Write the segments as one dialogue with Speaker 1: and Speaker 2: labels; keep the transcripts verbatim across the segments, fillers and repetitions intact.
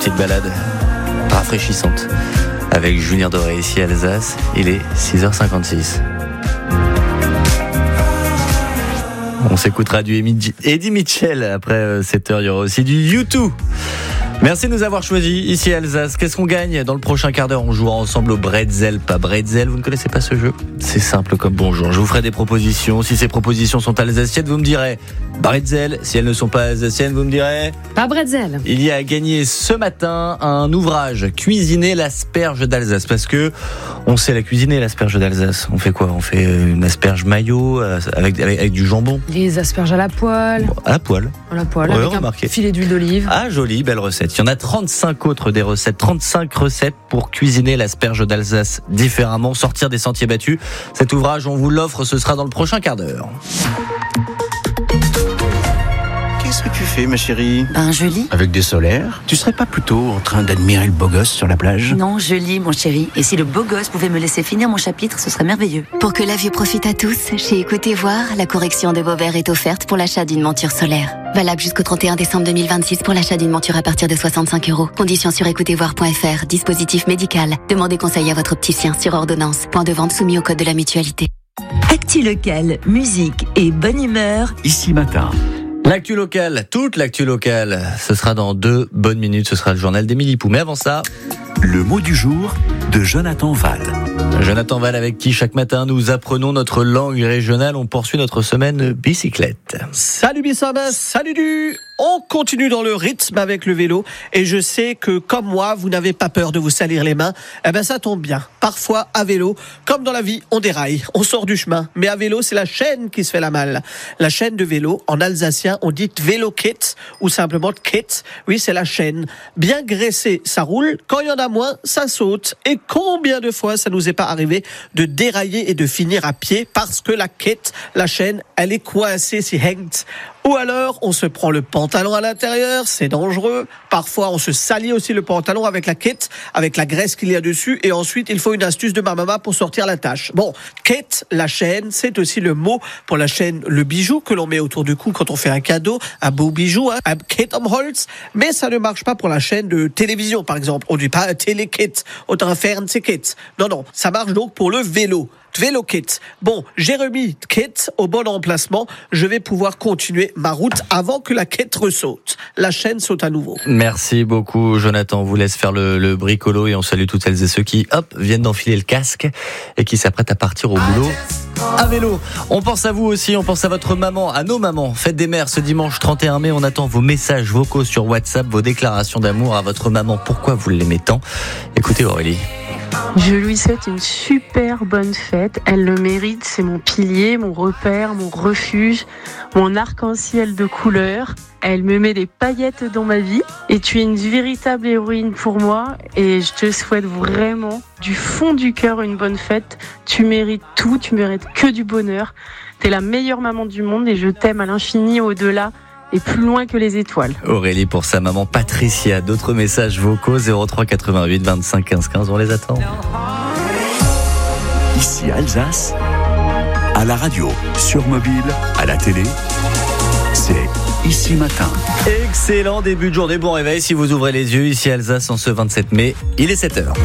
Speaker 1: petite balade rafraîchissante avec Julien Doré ici à Alsace. Il est six heures cinquante-six. On s'écoutera du Eddie Mitchell après sept heures. Il y aura aussi du U deux. Merci de nous avoir choisis ici à Alsace. Qu'est-ce qu'on gagne dans le prochain quart d'heure? On jouera ensemble au Bretzel, pas Bretzel. Vous ne connaissez pas ce jeu? C'est simple comme bonjour. Je vous ferai des propositions. Si ces propositions sont alsaciennes, vous me direz Bretzel. Si elles ne sont pas alsaciennes, vous me direz
Speaker 2: pas Bretzel.
Speaker 1: Il y a à gagner ce matin un ouvrage, Cuisiner l'asperge d'Alsace. Parce que on sait la cuisiner, l'asperge d'Alsace. On fait quoi? On fait une asperge mayo avec, avec, avec du jambon.
Speaker 2: Les asperges à la poêle.
Speaker 1: Bon, à la poêle.
Speaker 2: À la poêle,
Speaker 1: ouais,
Speaker 2: avec
Speaker 1: remarqué.
Speaker 2: Un filet d'huile d'olive.
Speaker 1: Ah, jolie, belle recette. Il y en a trente-cinq autres des recettes, trente-cinq recettes pour cuisiner l'asperge d'Alsace différemment, sortir des sentiers battus. Cet ouvrage, on vous l'offre, ce sera dans le prochain quart d'heure.
Speaker 3: Qu'est-ce que tu fais, ma chérie?
Speaker 4: Ben, je lis.
Speaker 3: Avec des solaires? Tu serais pas plutôt en train d'admirer le beau gosse sur la plage?
Speaker 4: Non, je lis, mon chéri. Et si le beau gosse pouvait me laisser finir mon chapitre, ce serait merveilleux.
Speaker 5: Pour que la vue profite à tous, chez Écoutez Voir, la correction de vos verres est offerte pour l'achat d'une monture solaire. Valable jusqu'au trente et un décembre deux mille vingt-six pour l'achat d'une monture à partir de soixante-cinq euros. Conditions sur écoutez voir point f r. Dispositif médical. Demandez conseil à votre opticien sur ordonnance. Point de vente soumis au code de la mutualité.
Speaker 6: Actu locale, musique et bonne humeur.
Speaker 3: Ici matin.
Speaker 1: L'actu locale, toute l'actu locale, ce sera dans deux bonnes minutes, ce sera le journal d'Émilie Pou. Mais avant ça,
Speaker 7: le mot du jour de Jonathan Val.
Speaker 1: Jonathan Val avec qui chaque matin nous apprenons notre langue régionale. On poursuit notre semaine bicyclette.
Speaker 8: Salut Bissama, salut du. On continue dans le rythme avec le vélo et je sais que comme moi, vous n'avez pas peur de vous salir les mains. Eh ben ça tombe bien. Parfois à vélo, comme dans la vie, on déraille, on sort du chemin. Mais à vélo, c'est la chaîne qui se fait la malle. La chaîne de vélo, en alsacien, on dit Vélokette ou simplement Kette. Oui, c'est la chaîne. Bien graissée, ça roule. Quand il y en a moins, ça saute. Et combien de fois ça nous est pas arrivé de dérailler et de finir à pied parce que la Kette, la chaîne, elle est coincée, si hängt. Ou alors, on se prend le pantalon à l'intérieur, c'est dangereux. Parfois, on se salit aussi le pantalon avec la quête, avec la graisse qu'il y a dessus. Et ensuite, il faut une astuce de ma maman pour sortir la tâche. Bon, quête, la chaîne, c'est aussi le mot pour la chaîne, le bijou que l'on met autour du cou quand on fait un cadeau, un beau bijou, hein, un Kette am Holz. Mais ça ne marche pas pour la chaîne de télévision, par exemple. On ne dit pas Télé-Kette, ou un Fernseh-Kette. Non, non, ça marche donc pour le vélo. Vélo-Kette. Bon, j'ai remis Kette au bon emplacement. Je vais pouvoir continuer ma route avant que la quête ressaute. La chaîne saute à nouveau.
Speaker 1: Merci beaucoup, Jonathan. On vous laisse faire le, le bricolo et on salue toutes celles et ceux qui, hop, viennent d'enfiler le casque et qui s'apprêtent à partir au boulot à vélo. On pense à vous aussi, on pense à votre maman, à nos mamans. Fête des mères ce dimanche trente et un mai. On attend vos messages vocaux sur WhatsApp, vos déclarations d'amour à votre maman. Pourquoi vous l'aimez tant? Écoutez Aurélie.
Speaker 9: Je lui souhaite une super bonne fête. Elle le mérite. C'est mon pilier, mon repère, mon refuge, mon arc-en-ciel de couleurs. Elle me met des paillettes dans ma vie. Et tu es une véritable héroïne pour moi. Et je te souhaite vraiment, du fond du cœur, une bonne fête. Tu mérites tout. Tu mérites que du bonheur. T'es la meilleure maman du monde et je t'aime à l'infini, au-delà et plus loin que les étoiles.
Speaker 1: Aurélie pour sa maman Patricia. D'autres messages vocaux zéro trois quatre-vingt-huit vingt-cinq quinze quinze. On les attend.
Speaker 7: Ici à Alsace, à la radio, sur mobile, à la télé, c'est Ici Matin.
Speaker 1: Excellent début de journée, bon réveil si vous ouvrez les yeux ici à Alsace en ce vingt-sept mai. Il est sept heures.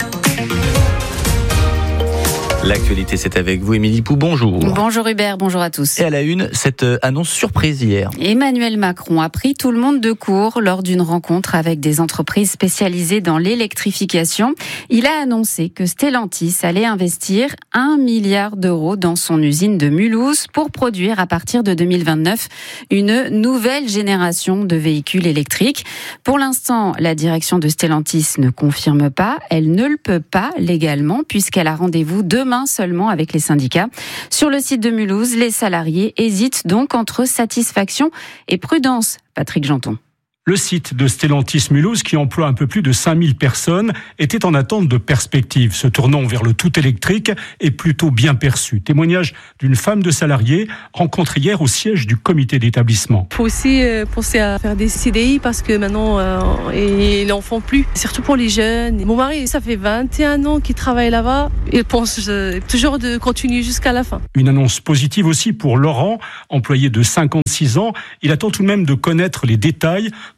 Speaker 1: L'actualité, c'est avec vous, Émilie Pou. Bonjour.
Speaker 2: Bonjour Hubert, bonjour à tous.
Speaker 1: Et à la une, cette annonce surprise hier.
Speaker 2: Emmanuel Macron a pris tout le monde de court lors d'une rencontre avec des entreprises spécialisées dans l'électrification. Il a annoncé que Stellantis allait investir un milliard d'euros dans son usine de Mulhouse pour produire à partir de deux mille vingt-neuf une nouvelle génération de véhicules électriques. Pour l'instant, la direction de Stellantis ne confirme pas. Elle ne le peut pas légalement puisqu'elle a rendez-vous demain seulement avec les syndicats. Sur le site de Mulhouse, les salariés hésitent donc entre satisfaction et prudence. Patrick Janton.
Speaker 10: Le site de Stellantis Mulhouse, qui emploie un peu plus de cinq mille personnes, était en attente de perspectives. Se tournant vers le tout électrique est plutôt bien perçu. Témoignage d'une femme de salariée rencontrée hier au siège du comité d'établissement.
Speaker 11: Il faut aussi euh, penser à faire des C D I parce que maintenant, euh, ils n'en font plus. Surtout pour les jeunes. Mon mari, ça fait vingt et un ans qu'il travaille là-bas. Il pense euh, toujours de continuer jusqu'à la fin.
Speaker 10: Une annonce positive aussi pour Laurent, employé de cinquante-six ans. Il attend tout de même de connaître les détails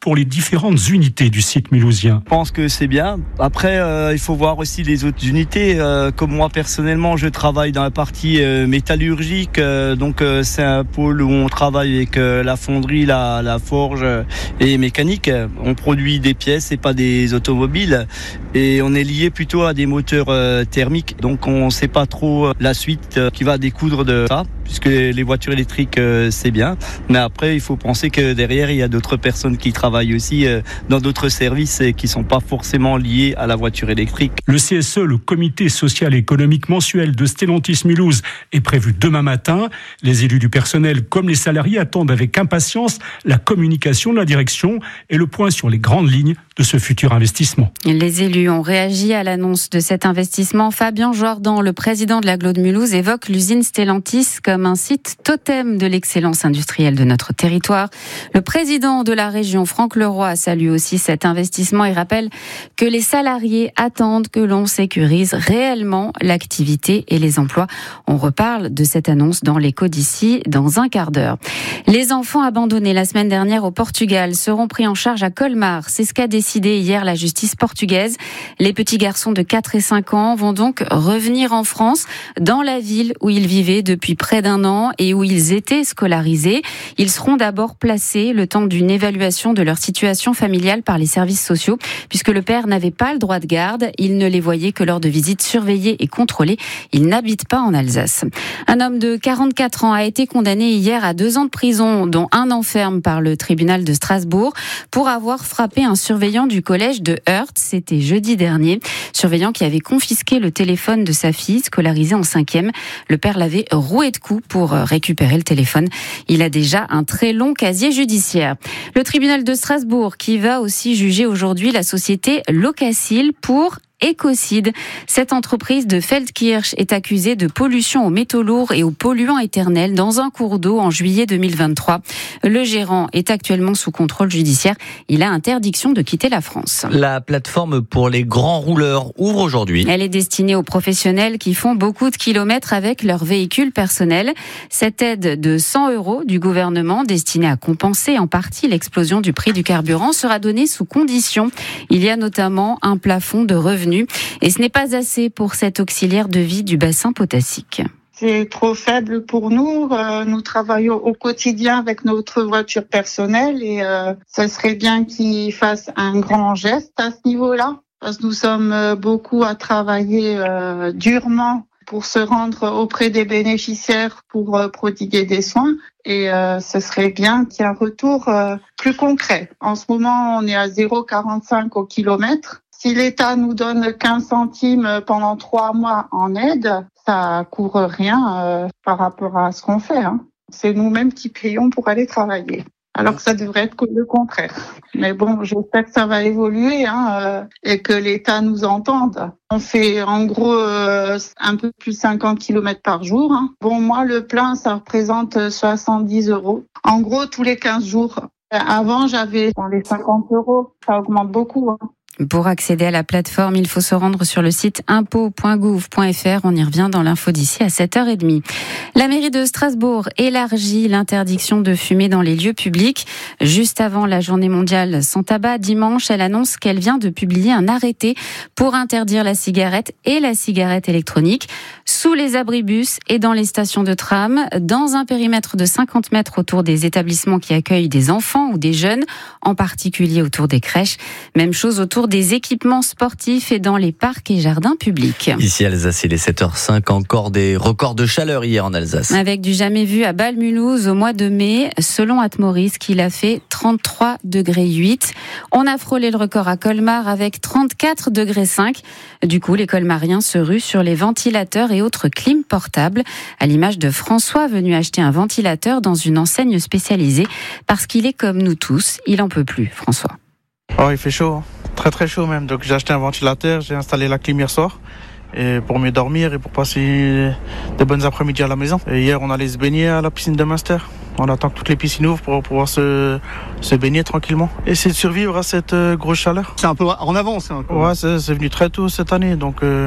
Speaker 10: pour les différentes unités du site mulhousien.
Speaker 12: Je pense que c'est bien. Après, euh, il faut voir aussi les autres unités. Euh, comme moi, personnellement, je travaille dans la partie euh, métallurgique. Euh, donc, euh, c'est un pôle où on travaille avec euh, la fonderie, la, la forge euh, et mécanique. On produit des pièces et pas des automobiles. Et on est lié plutôt à des moteurs euh, thermiques. Donc, on ne sait pas trop la suite euh, qui va découdre de ça, puisque les voitures électriques, euh, c'est bien. Mais après, il faut penser que derrière, il y a d'autres personnes qui travaillent aussi euh, dans d'autres services et qui ne sont pas forcément liés à la voiture électrique.
Speaker 10: Le C S E, le comité social et économique mensuel de Stellantis Mulhouse, est prévu demain matin. Les élus du personnel comme les salariés attendent avec impatience la communication de la direction et le point sur les grandes lignes de ce futur investissement.
Speaker 2: Les élus ont réagi à l'annonce de cet investissement. Fabien Jordan, le président de l'agglo de Mulhouse, évoque l'usine Stellantis comme un site totem de l'excellence industrielle de notre territoire. Le président de la région, Franck Leroy, salue aussi cet investissement et rappelle que les salariés attendent que l'on sécurise réellement l'activité et les emplois. On reparle de cette annonce dans l'écho d'ici dans un quart d'heure. Les enfants abandonnés la semaine dernière au Portugal seront pris en charge à Colmar. C'est ce qu'a décidé hier la justice portugaise. Les petits garçons de quatre et cinq ans vont donc revenir en France, dans la ville où ils vivaient depuis près d'un an et où ils étaient scolarisés. Ils seront d'abord placés le temps d'une évaluation de leur situation familiale par les services sociaux, puisque le père n'avait pas le droit de garde. Il ne les voyait que lors de visites surveillées et contrôlées. Il n'habite pas en Alsace. Un homme de quarante-quatre ans a été condamné hier à deux ans de prison, dont un an ferme par le tribunal de Strasbourg, pour avoir frappé un surveillant du collège de Heurt. C'était jeudi dernier. Surveillant qui avait confisqué le téléphone de sa fille, scolarisée en cinquième. Le père l'avait roué de coups pour récupérer le téléphone. Il a déjà un très long casier judiciaire. Le tribunal de Strasbourg qui va aussi juger aujourd'hui la société Locacil pour écocide. Cette entreprise de Feldkirch est accusée de pollution aux métaux lourds et aux polluants éternels dans un cours d'eau en juillet deux mille vingt-trois. Le gérant est actuellement sous contrôle judiciaire. Il a interdiction de quitter la France.
Speaker 1: La plateforme pour les grands rouleurs ouvre aujourd'hui.
Speaker 2: Elle est destinée aux professionnels qui font beaucoup de kilomètres avec leur véhicule personnel. Cette aide de cent euros du gouvernement destinée à compenser en partie l'explosion du prix du carburant sera donnée sous condition. Il y a notamment un plafond de revenus. Et ce n'est pas assez pour cet auxiliaire de vie du bassin potassique.
Speaker 13: C'est trop faible pour nous. Euh, nous travaillons au quotidien avec notre voiture personnelle et euh, ça serait bien qu'il fasse un grand geste à ce niveau-là. Parce que nous sommes beaucoup à travailler euh, durement pour se rendre auprès des bénéficiaires pour euh, prodiguer des soins. Et euh, ce serait bien qu'il y ait un retour euh, plus concret. En ce moment, on est à zéro virgule quarante-cinq au kilomètre. Si l'État nous donne quinze centimes pendant trois mois en aide, ça couvre rien euh, par rapport à ce qu'on fait. Hein. C'est nous-mêmes qui payons pour aller travailler. Alors que ça devrait être le contraire. Mais bon, j'espère que ça va évoluer hein, euh, et que l'État nous entende. On fait en gros euh, un peu plus de cinquante kilomètres par jour. Hein. Bon, moi, le plein, ça représente soixante-dix euros. En gros, tous les quinze jours. Avant, j'avais dans les cinquante euros. Ça augmente beaucoup. Hein.
Speaker 2: Pour accéder à la plateforme, il faut se rendre sur le site impôts point gouv point f r. On y revient dans l'info d'ici à sept heures trente. La mairie de Strasbourg élargit l'interdiction de fumer dans les lieux publics. Juste avant la journée mondiale sans tabac, dimanche, elle annonce qu'elle vient de publier un arrêté pour interdire la cigarette et la cigarette électronique sous les abribus et dans les stations de tram, dans un périmètre de cinquante mètres autour des établissements qui accueillent des enfants ou des jeunes, en particulier autour des crèches. Même chose autour des équipements sportifs et dans les parcs et jardins publics.
Speaker 1: Ici à Alsace, il est sept heures cinq, encore des records de chaleur hier en Alsace.
Speaker 2: Avec du jamais vu à Bâle-Mulhouse au mois de mai, selon Atmoris, qu'il a fait trente-trois degrés huit. On a frôlé le record à Colmar avec trente-quatre degrés cinq. Du coup, les Colmariens se ruent sur les ventilateurs et autres clims portables, à l'image de François venu acheter un ventilateur dans une enseigne spécialisée, parce qu'il est comme nous tous, il en peut plus, François.
Speaker 14: Oh, il fait chaud, hein. Très très chaud même. Donc j'ai acheté un ventilateur, j'ai installé la clim hier soir et pour mieux dormir et pour passer des bonnes après-midi à la maison. Et hier on allait se baigner à la piscine de Münster. On attend que toutes les piscines ouvrent pour pouvoir se, se baigner tranquillement. Essayer de survivre à cette euh, grosse chaleur.
Speaker 15: C'est un peu en avance. Hein,
Speaker 14: ouais, c'est, c'est venu très tôt cette année. Donc euh,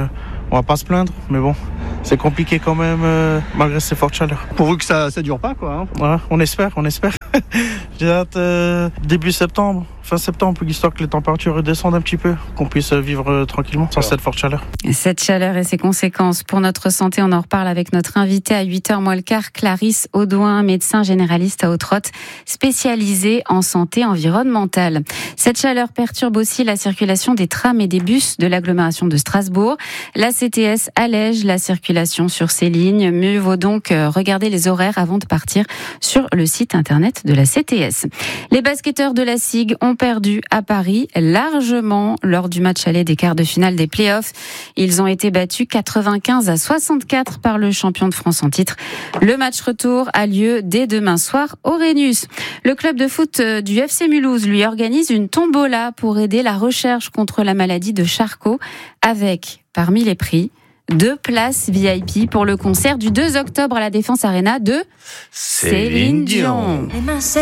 Speaker 14: On va pas se plaindre, mais bon, c'est compliqué quand même euh, malgré ces fortes chaleurs.
Speaker 15: Pourvu que ça ça dure pas quoi. Hein.
Speaker 14: Ouais, on espère, on espère. J'ai hâte euh, début septembre, fin septembre, histoire que les températures redescendent un petit peu, qu'on puisse vivre euh, tranquillement sans cette forte chaleur.
Speaker 2: Cette chaleur et ses conséquences pour notre santé, on en reparle avec notre invité à huit heures moins le quart, Clarisse Audouin, médecin généraliste à Haute-Rotte, spécialisée en santé environnementale. Cette chaleur perturbe aussi la circulation des trams et des bus de l'agglomération de Strasbourg. La C T S allège la circulation sur ces lignes. Mieux vaut donc regarder les horaires avant de partir sur le site internet de la C T S. Les basketteurs de la S I G ont perdu à Paris largement lors du match aller des quarts de finale des playoffs. Ils ont été battus quatre-vingt-quinze à soixante-quatre par le champion de France en titre. Le match retour a lieu dès demain soir au Rhenus. Le club de foot du F C Mulhouse lui organise une tombola pour aider la recherche contre la maladie de Charcot avec, parmi les prix, deux places V I P pour le concert du deux octobre à la Défense Arena de Céline Dion.